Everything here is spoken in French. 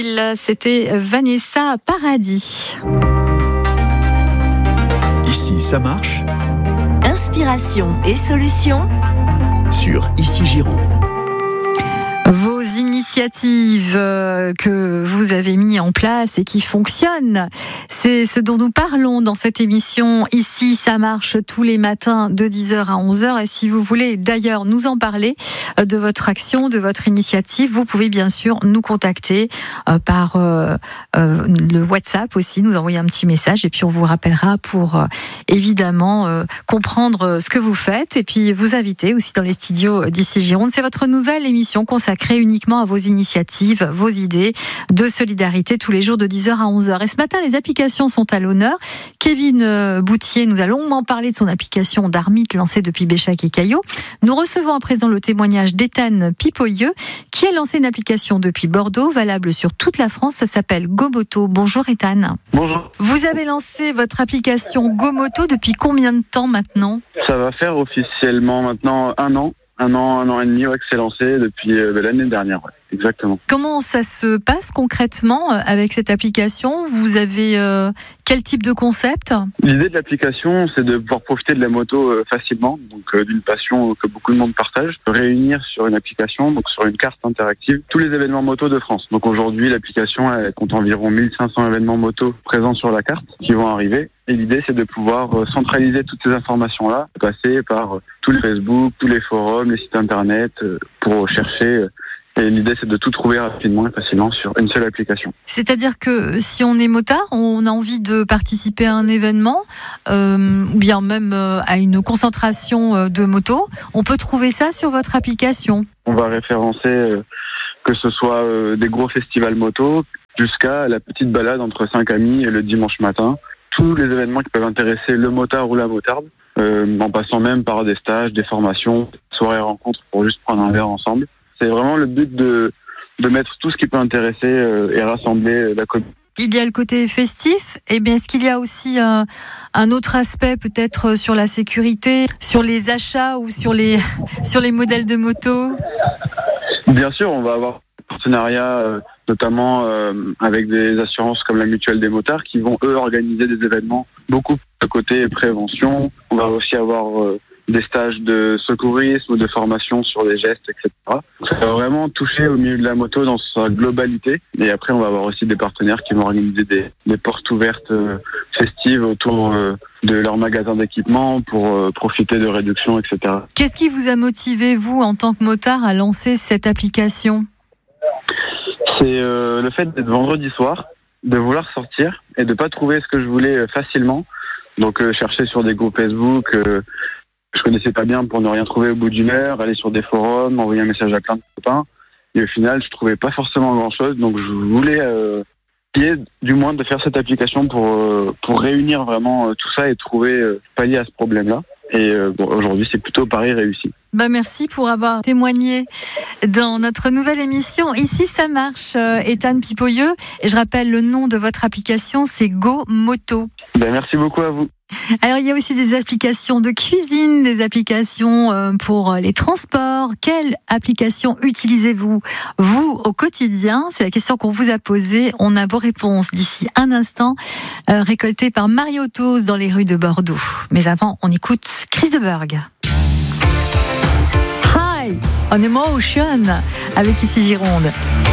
C'était Vanessa Paradis. Ici, ça marche. Inspiration et solutions Sur Ici Gironde. Vos initiatives que vous avez mis en place et qui fonctionnent, c'est ce dont nous parlons dans cette émission. Ici, ça marche tous les matins de 10h à 11h. Et si vous voulez d'ailleurs nous en parler de votre action, de votre initiative, vous pouvez bien sûr nous contacter par le WhatsApp aussi, nous envoyer un petit message et puis on vous rappellera pour évidemment comprendre ce que vous faites et puis vous inviter aussi dans les studios d'Ici Gironde. C'est votre nouvelle émission consacrée uniquement à vos initiatives, vos idées de solidarité tous les jours de 10h à 11h. Et ce matin, les applications sont à l'honneur. Kevin Boutier nous a longuement parlé de son application d'Armit lancée depuis Béchac et Caillot. Nous recevons à présent le témoignage d'Ethan Pipoyeux qui a lancé une application depuis Bordeaux, valable sur toute la France. Ça s'appelle GoMoto. Bonjour Ethan. Bonjour. Vous avez lancé votre application GoMoto depuis combien de temps maintenant ? Ça va faire officiellement maintenant un an et demi que c'est lancé depuis l'année dernière. Ouais, exactement. Comment ça se passe concrètement avec cette application ? Vous avez quel type de concept ? L'idée de l'application, c'est de pouvoir profiter de la moto facilement, donc d'une passion que beaucoup de monde partage, réunir sur une application, donc sur une carte interactive, tous les événements moto de France. Donc aujourd'hui, l'application elle compte environ 1500 événements moto présents sur la carte qui vont arriver. Et l'idée, c'est de pouvoir centraliser toutes ces informations-là, passer par tous les Facebook, tous les forums, les sites internet, pour chercher. Et l'idée, c'est de tout trouver rapidement et facilement sur une seule application. C'est-à-dire que si on est motard, on a envie de participer à un événement, ou bien même à une concentration de moto, on peut trouver ça sur votre application. On va référencer que ce soit des gros festivals moto, jusqu'à la petite balade entre 5 amis le dimanche matin. Tous les événements qui peuvent intéresser le motard ou la motarde, en passant même par des stages, des formations, soirées rencontres pour juste prendre un verre ensemble. C'est vraiment le but de mettre tout ce qui peut intéresser et rassembler la communauté. Il y a le côté festif, et bien est-ce qu'il y a aussi un autre aspect peut-être sur la sécurité, sur les achats ou sur les modèles de moto ? Bien sûr, on va avoir un partenariat notamment avec des assurances comme la Mutuelle des motards qui vont eux organiser des événements beaucoup de côté prévention. On va aussi avoir des stages de secourisme ou de formation sur les gestes, etc. Ça va vraiment toucher au milieu de la moto dans sa globalité. Et après, on va avoir aussi des partenaires qui vont organiser des portes ouvertes festives autour de leur magasin d'équipement pour profiter de réductions, etc. Qu'est-ce qui vous a motivé, vous, en tant que motard, à lancer cette application ? C'est le fait d'être vendredi soir, de vouloir sortir et de pas trouver ce que je voulais facilement. Donc chercher sur des groupes Facebook, je connaissais pas bien pour ne rien trouver au bout d'une heure, aller sur des forums, envoyer un message à plein de copains. Et au final, je trouvais pas forcément grand-chose. Donc je voulais essayer du moins de faire cette application pour réunir vraiment tout ça et trouver pallier à ce problème-là. Et aujourd'hui, c'est plutôt pari réussi. Merci pour avoir témoigné dans notre nouvelle émission. Ici, ça marche, Ethan Pipoyeux. Et je rappelle le nom de votre application, c'est GoMoto. Merci beaucoup à vous. Alors, il y a aussi des applications de cuisine, des applications pour les transports. Quelle application utilisez-vous, vous, au quotidien ? C'est la question qu'on vous a posée. On a vos réponses d'ici un instant, récoltées par Mario Tos dans les rues de Bordeaux. Mais avant, on écoute Chris de Burgh. High on Emotion avec Ici Gironde.